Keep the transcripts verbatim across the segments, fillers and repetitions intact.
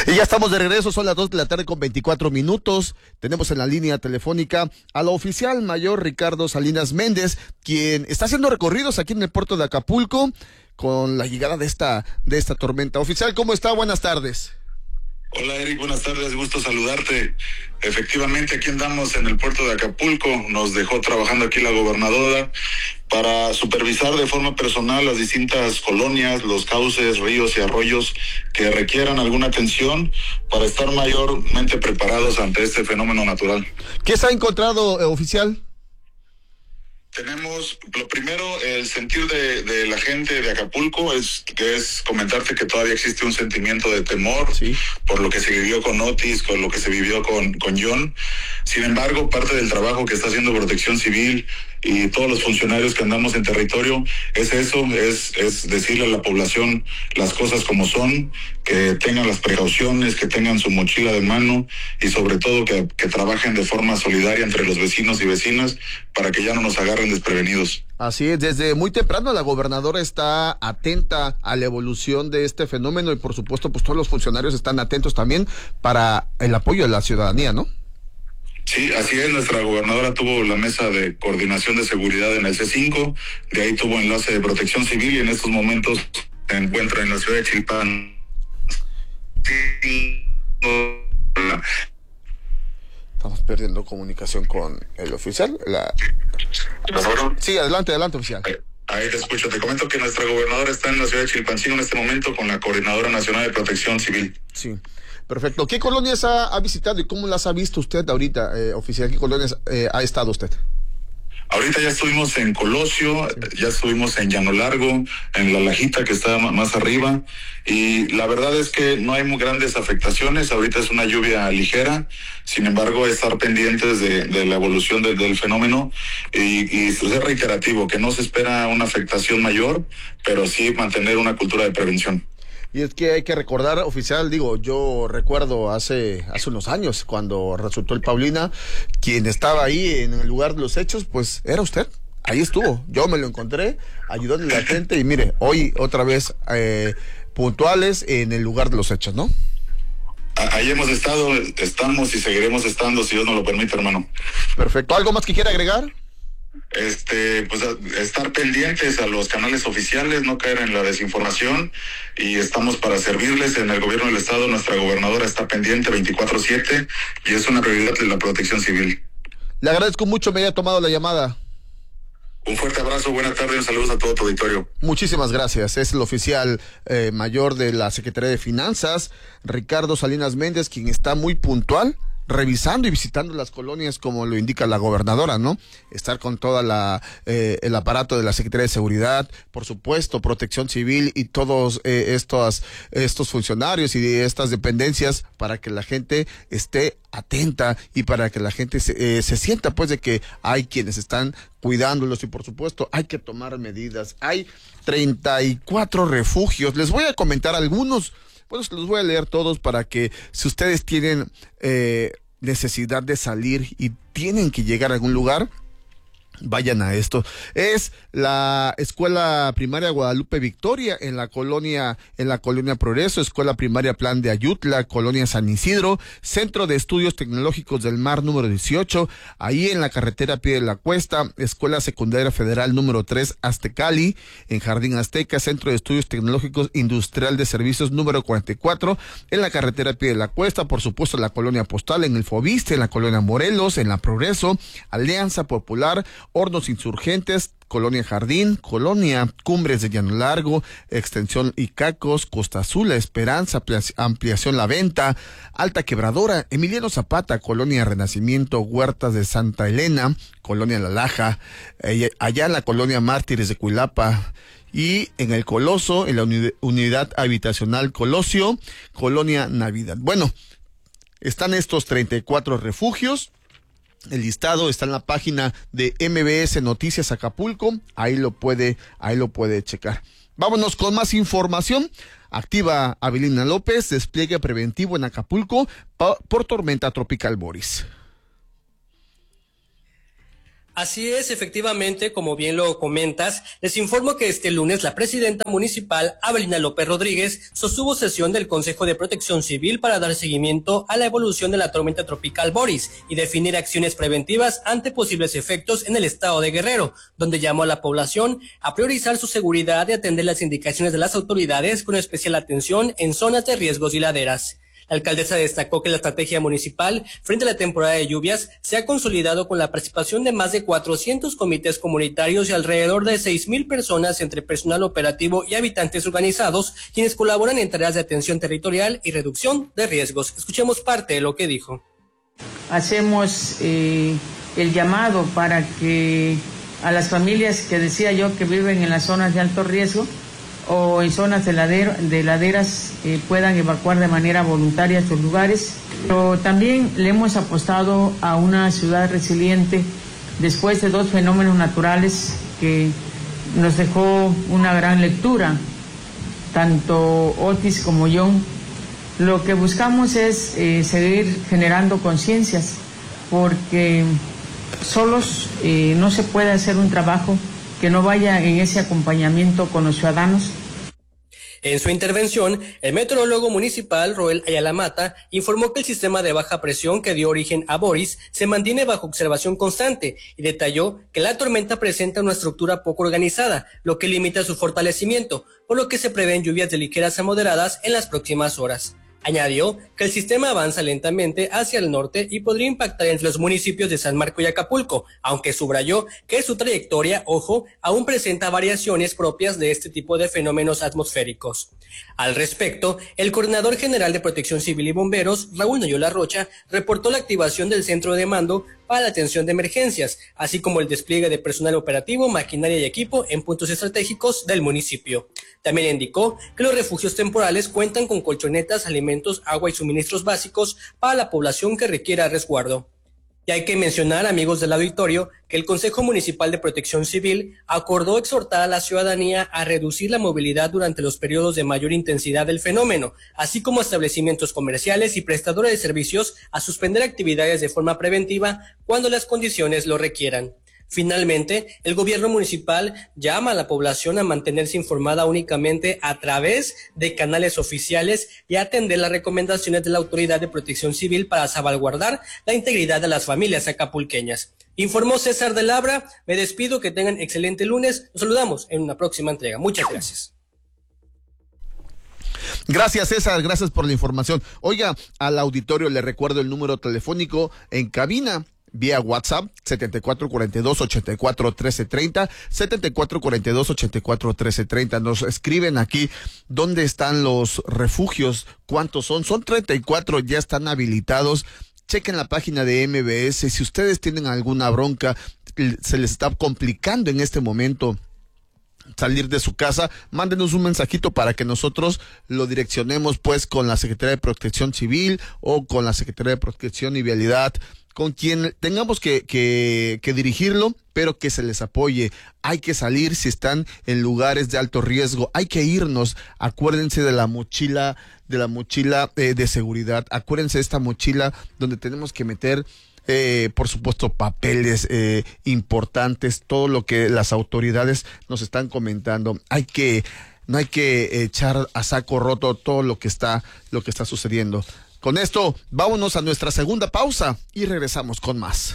Y ya estamos de regreso, son las dos de la tarde con veinticuatro minutos. Tenemos en la línea telefónica a la oficial mayor Ricardo Salinas Méndez, quien está haciendo recorridos aquí en el puerto de Acapulco con la llegada de esta, de esta tormenta. Oficial, ¿cómo está? Buenas tardes. Hola Eric, buenas tardes, gusto saludarte. Efectivamente, aquí andamos en el puerto de Acapulco, nos dejó trabajando aquí la gobernadora para supervisar de forma personal las distintas colonias, los cauces, ríos y arroyos que requieran alguna atención para estar mayormente preparados ante este fenómeno natural. ¿Qué se ha encontrado, eh, oficial? Tenemos, lo primero, el sentir de, de la gente de Acapulco es que es comentarte que todavía existe un sentimiento de temor, sí, por lo que se vivió con Otis, con lo que se vivió con, con John. Sin embargo, parte del trabajo que está haciendo Protección Civil y todos los funcionarios que andamos en territorio es eso, es, es decirle a la población las cosas como son, que tengan las precauciones, que tengan su mochila de mano y sobre todo que, que trabajen de forma solidaria entre los vecinos y vecinas para que ya no nos agarren desprevenidos. Así es, desde muy temprano la gobernadora está atenta a la evolución de este fenómeno y por supuesto pues todos los funcionarios están atentos también para el apoyo de la ciudadanía, ¿no? Sí, así es, nuestra gobernadora tuvo la mesa de coordinación de seguridad en el C cinco, de ahí tuvo enlace de Protección Civil y en estos momentos se encuentra en la ciudad de Chilpan. Estamos perdiendo comunicación con el oficial. La... Sí, adelante, adelante, oficial. Ahí te escucho. Te comento que nuestra gobernadora está en la ciudad de Chilpancingo en este momento con la Coordinadora Nacional de Protección Civil. Sí, perfecto. ¿Qué colonias ha, ha visitado y cómo las ha visto usted ahorita, eh, oficial? ¿Qué colonias eh, ha estado usted? Ahorita ya estuvimos en Colosio, sí, ya estuvimos en Llano Largo, en La Lajita que está más arriba y la verdad es que no hay muy grandes afectaciones, ahorita es una lluvia ligera, sin embargo estar pendientes de, de la evolución de, del fenómeno y, y ser reiterativo, que no se espera una afectación mayor, pero sí mantener una cultura de prevención. Y es que hay que recordar, oficial, digo, yo recuerdo hace hace unos años cuando resultó el Paulina, quien estaba ahí en el lugar de los hechos, pues era usted. Ahí estuvo, yo me lo encontré, ayudándole a la gente y mire, hoy otra vez eh, puntuales en el lugar de los hechos, ¿no? Ahí hemos estado, estamos y seguiremos estando, si Dios nos lo permite, hermano. Perfecto, ¿algo más que quiera agregar? Este, pues estar pendientes a los canales oficiales, no caer en la desinformación y estamos para servirles. En el gobierno del estado nuestra gobernadora está pendiente veinticuatro siete y es una prioridad de la Protección Civil. Le agradezco mucho me haya tomado la llamada. Un fuerte abrazo, buena tarde y un saludo a todo tu auditorio. Muchísimas gracias. Es el oficial eh, mayor de la Secretaría de Finanzas, Ricardo Salinas Méndez, quien está muy puntual, revisando y visitando las colonias como lo indica la gobernadora, ¿no? Estar con toda la eh, el aparato de la Secretaría de Seguridad, por supuesto, Protección Civil y todos eh, estos estos funcionarios y estas dependencias para que la gente esté atenta y para que la gente se, eh, se sienta pues de que hay quienes están cuidándolos y por supuesto hay que tomar medidas. Hay treinta y cuatro refugios. Les voy a comentar algunos. Pues los voy a leer todos para que si ustedes tienen eh, necesidad de salir y tienen que llegar a algún lugar, vayan a esto. Es la Escuela Primaria Guadalupe Victoria en la colonia, en la colonia Progreso, Escuela Primaria Plan de Ayutla, Colonia San Isidro, Centro de Estudios Tecnológicos del Mar número dieciocho, ahí en la carretera Pie de la Cuesta, Escuela Secundaria Federal número tres Aztecali, en Jardín Azteca, Centro de Estudios Tecnológicos Industrial de Servicios número cuarenta y cuatro, en la carretera Pie de la Cuesta, por supuesto en la colonia Postal, en el Fobiste, en la colonia Morelos, en la Progreso, Alianza Popular, Hornos Insurgentes, Colonia Jardín, Colonia Cumbres de Llano Largo, Extensión Icacos, Costa Azul, La Esperanza, Ampliación La Venta, Alta Quebradora, Emiliano Zapata, Colonia Renacimiento, Huertas de Santa Elena, Colonia La Laja, eh, allá en la Colonia Mártires de Cuilapa, y en el Coloso, en la uni- Unidad Habitacional Colosio, Colonia Navidad. Bueno, están estos treinta y cuatro refugios. El listado está en la página de M B S Noticias Acapulco, ahí lo puede, ahí lo puede checar. Vámonos con más información. Activa Avelina López, despliegue preventivo en Acapulco por tormenta tropical Boris. Así es, efectivamente, como bien lo comentas, les informo que este lunes la presidenta municipal, Abelina López Rodríguez, sostuvo sesión del Consejo de Protección Civil para dar seguimiento a la evolución de la tormenta tropical Boris y definir acciones preventivas ante posibles efectos en el estado de Guerrero, donde llamó a la población a priorizar su seguridad y atender las indicaciones de las autoridades con especial atención en zonas de riesgos y laderas. La alcaldesa destacó que la estrategia municipal frente a la temporada de lluvias se ha consolidado con la participación de más de cuatrocientos comités comunitarios y alrededor de seis mil personas entre personal operativo y habitantes organizados, quienes colaboran en tareas de atención territorial y reducción de riesgos. Escuchemos parte de lo que dijo. Hacemos eh, el llamado para que a las familias que decía yo que viven en las zonas de alto riesgo o en zonas de, ladero, de laderas eh, puedan evacuar de manera voluntaria estos lugares. Pero también le hemos apostado a una ciudad resiliente después de dos fenómenos naturales que nos dejó una gran lectura, tanto Otis como John. Lo que buscamos es eh, seguir generando conciencias, porque solos eh, no se puede hacer un trabajo que no vaya en ese acompañamiento con los ciudadanos. En su intervención, el meteorólogo municipal Roel Ayala Mata informó que el sistema de baja presión que dio origen a Boris se mantiene bajo observación constante y detalló que la tormenta presenta una estructura poco organizada, lo que limita su fortalecimiento, por lo que se prevén lluvias de ligeras a moderadas en las próximas horas. Añadió que el sistema avanza lentamente hacia el norte y podría impactar entre los municipios de San Marco y Acapulco, aunque subrayó que su trayectoria, ojo, aún presenta variaciones propias de este tipo de fenómenos atmosféricos. Al respecto, el coordinador general de Protección Civil y Bomberos, Raúl Noyola Rocha, reportó la activación del centro de mando para la atención de emergencias, así como el despliegue de personal operativo, maquinaria y equipo en puntos estratégicos del municipio. También indicó que los refugios temporales cuentan con colchonetas, alimentos, agua y suministros básicos para la población que requiera resguardo. Y hay que mencionar, amigos del auditorio, que el Consejo Municipal de Protección Civil acordó exhortar a la ciudadanía a reducir la movilidad durante los periodos de mayor intensidad del fenómeno, así como establecimientos comerciales y prestadores de servicios a suspender actividades de forma preventiva cuando las condiciones lo requieran. Finalmente, el gobierno municipal llama a la población a mantenerse informada únicamente a través de canales oficiales y a atender las recomendaciones de la Autoridad de Protección Civil para salvaguardar la integridad de las familias acapulqueñas. Informó César de Labra, me despido, que tengan excelente lunes, nos saludamos en una próxima entrega. Muchas gracias. Gracias, César, gracias por la información. Oiga, al auditorio le recuerdo el número telefónico en cabina, vía WhatsApp, setenta y cuatro cuarenta y dos, ochenta y cuatro, trece treinta, setenta y cuatro cuarenta y dos, ochenta y cuatro, trece treinta. Nos escriben aquí dónde están los refugios, cuántos son. Son treinta y cuatro, ya están habilitados. Chequen la página de M B S. Si ustedes tienen alguna bronca, se les está complicando en este momento salir de su casa, mándenos un mensajito para que nosotros lo direccionemos pues con la Secretaría de Protección Civil o con la Secretaría de Protección y Vialidad, con quien tengamos que, que, que dirigirlo, pero que se les apoye. Hay que salir si están en lugares de alto riesgo, hay que irnos. Acuérdense de la mochila, de la mochila eh, de seguridad, acuérdense de esta mochila donde tenemos que meter Eh, por supuesto, papeles eh, importantes, todo lo que las autoridades nos están comentando. Hay que, no hay que echar a saco roto todo lo que está, lo que está sucediendo. Con esto, vámonos a nuestra segunda pausa y regresamos con más.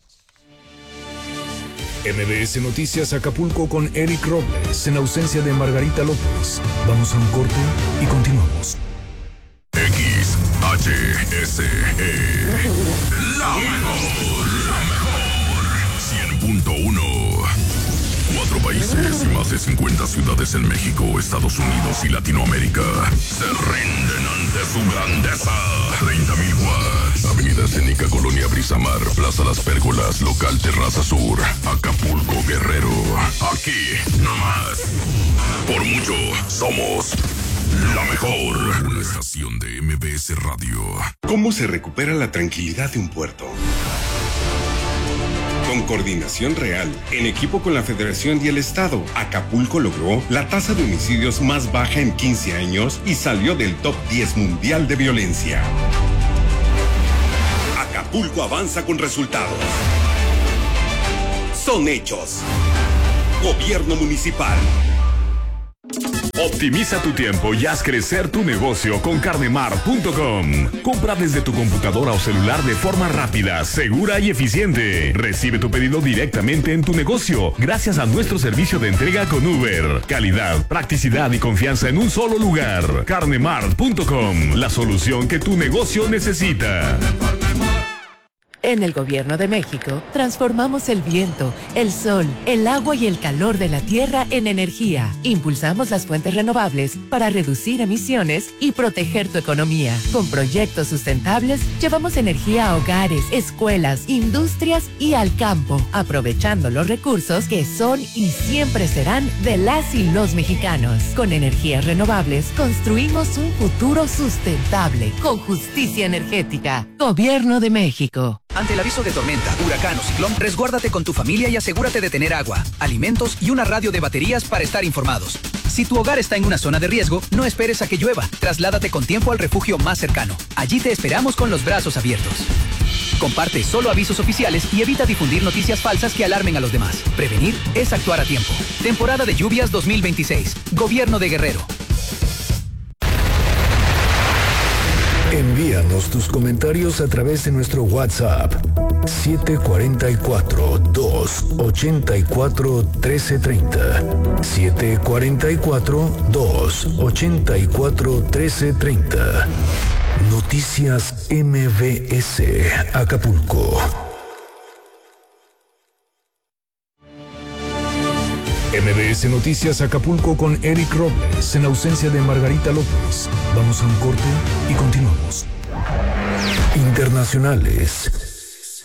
M B S Noticias Acapulco con Eric Robles, en ausencia de Margarita López. Vamos a un corte y continuamos. X H S E, la mejor, la mejor, cien punto uno. Cuatro países y más de cincuenta ciudades en México, Estados Unidos y Latinoamérica se rinden ante su grandeza. treinta mil watts. Avenida Cénica, Colonia Brisamar, Plaza Las Pérgolas, Local Terraza Sur, Acapulco, Guerrero. Aquí, no más. Por mucho, somos la mejor. Una estación de M B S Radio. ¿Cómo se recupera la tranquilidad de un puerto? Con coordinación real, en equipo con la Federación y el Estado, Acapulco logró la tasa de homicidios más baja en quince años y salió del top diez mundial de violencia. Acapulco avanza con resultados. son hechos. Gobierno Municipal. Optimiza tu tiempo y haz crecer tu negocio con carnemart punto com. Compra desde tu computadora o celular de forma rápida, segura y eficiente. Recibe tu pedido directamente en tu negocio gracias a nuestro servicio de entrega con Uber. Calidad, practicidad y confianza en un solo lugar. carnemart punto com, la solución que tu negocio necesita. En el Gobierno de México, transformamos el viento, el sol, el agua y el calor de la tierra en energía. Impulsamos las fuentes renovables para reducir emisiones y proteger tu economía. Con proyectos sustentables, llevamos energía a hogares, escuelas, industrias y al campo, aprovechando los recursos que son y siempre serán de las y los mexicanos. Con energías renovables, construimos un futuro sustentable, con justicia energética. Gobierno de México. Ante el aviso de tormenta, huracán o ciclón, resguárdate con tu familia y asegúrate de tener agua, alimentos y una radio de baterías para estar informados. Si tu hogar está en una zona de riesgo, no esperes a que llueva. Trasládate con tiempo al refugio más cercano. Allí te esperamos con los brazos abiertos. Comparte solo avisos oficiales y evita difundir noticias falsas que alarmen a los demás. Prevenir es actuar a tiempo. Temporada de lluvias dos mil veintiséis. Gobierno de Guerrero. Envíanos tus comentarios a través de nuestro WhatsApp siete cuatro cuatro, dos ocho cuatro, uno tres tres cero. siete cuatro cuatro, dos ocho cuatro, uno tres tres cero. Noticias M B S Acapulco. M B S Noticias Acapulco con Eric Robles en ausencia de Margarita López. Vamos a un corte y continuamos. Internacionales.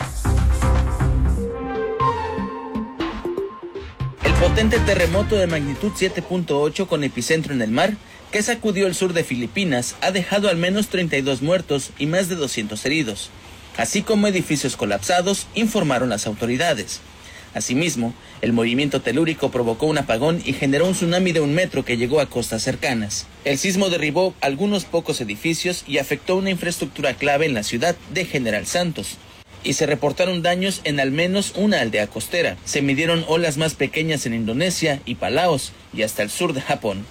El potente terremoto de magnitud siete punto ocho con epicentro en el mar, que sacudió el sur de Filipinas, ha dejado al menos treinta y dos muertos y más de doscientos heridos, así como edificios colapsados, informaron las autoridades. Asimismo, el movimiento telúrico provocó un apagón y generó un tsunami de un metro que llegó a costas cercanas. El sismo derribó algunos pocos edificios y afectó una infraestructura clave en la ciudad de General Santos. Y se reportaron daños en al menos una aldea costera. Se midieron olas más pequeñas en Indonesia y Palaos y hasta el sur de Japón.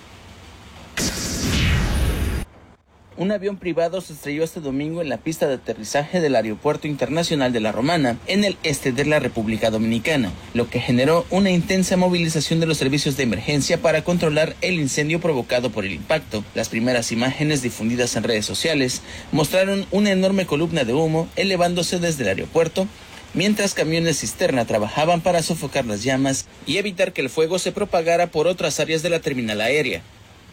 Un avión privado se estrelló este domingo en la pista de aterrizaje del Aeropuerto Internacional de La Romana, en el este de la República Dominicana, lo que generó una intensa movilización de los servicios de emergencia para controlar el incendio provocado por el impacto. Las primeras imágenes difundidas en redes sociales mostraron una enorme columna de humo elevándose desde el aeropuerto, mientras camiones cisterna trabajaban para sofocar las llamas y evitar que el fuego se propagara por otras áreas de la terminal aérea.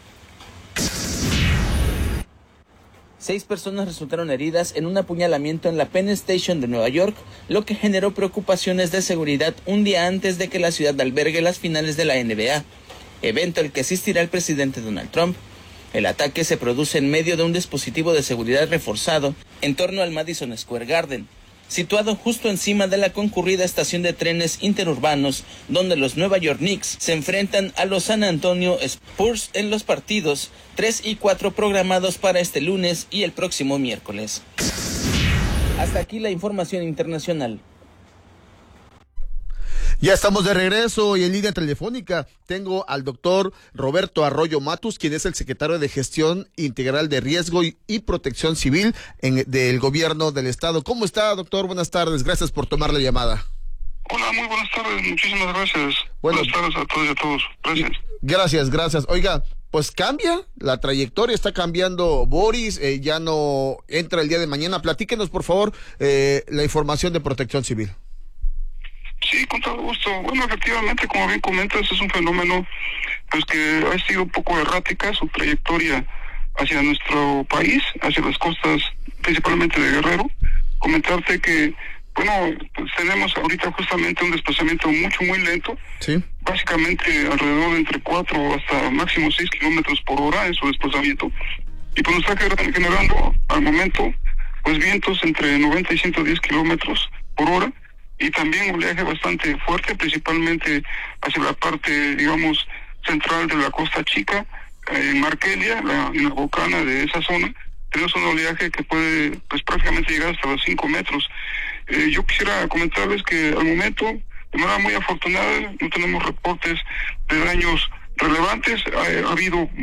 Seis personas resultaron heridas en un apuñalamiento en la Penn Station de Nueva York, lo que generó preocupaciones de seguridad un día antes de que la ciudad albergue las finales de la N B A, evento al que asistirá el presidente Donald Trump. El ataque se produce en medio de un dispositivo de seguridad reforzado en torno al Madison Square Garden, situado justo encima de la concurrida estación de trenes interurbanos, donde los Nueva York Knicks se enfrentan a los San Antonio Spurs en los partidos tres y cuatro programados para este lunes y el próximo miércoles. Hasta aquí la información internacional. Ya estamos de regreso y en línea telefónica tengo al doctor Roberto Arroyo Matus, quien es el secretario de Gestión Integral de Riesgo y, y Protección Civil en, del Gobierno del Estado. ¿Cómo está, doctor? Buenas tardes, gracias por tomar la llamada. Hola, muy buenas tardes, muchísimas gracias. Bueno, buenas tardes a todos y a todos, gracias. Gracias, gracias. Oiga, pues cambia la trayectoria, está cambiando Boris, eh, ya no entra el día de mañana. Platíquenos, por favor, eh, la información de Protección Civil. Sí, con todo gusto. Bueno, efectivamente, como bien comentas, es un fenómeno pues que ha sido un poco errática su trayectoria hacia nuestro país, hacia las costas principalmente de Guerrero. Comentarte que, bueno, pues tenemos ahorita justamente un desplazamiento mucho, muy lento. Sí. Básicamente alrededor de entre cuatro hasta máximo seis kilómetros por hora en su desplazamiento. Y pues nos está generando al momento pues vientos entre noventa y ciento diez kilómetros por hora. Y también un oleaje bastante fuerte, principalmente hacia la parte, digamos, central de la Costa Chica, eh, en Marquelia, la, en la bocana de esa zona. Tenemos un oleaje que puede, pues prácticamente llegar hasta los cinco metros. Eh, yo quisiera comentarles que al momento, de manera muy afortunada no tenemos reportes de daños relevantes. Ha, ha habido